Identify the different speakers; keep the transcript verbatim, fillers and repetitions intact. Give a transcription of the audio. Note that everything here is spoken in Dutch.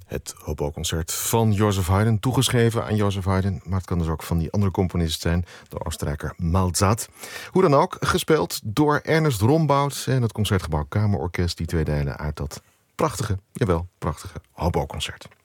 Speaker 1: Het Hobo-concert van Joseph Haydn, toegeschreven aan Joseph Haydn, maar het kan dus ook van die andere componist zijn, de Oostenrijker Malzat. Hoe dan ook, gespeeld door Ernest Rombout en het Concertgebouw Kamerorkest, die twee delen uit dat prachtige, jawel, prachtige Hobo-concert.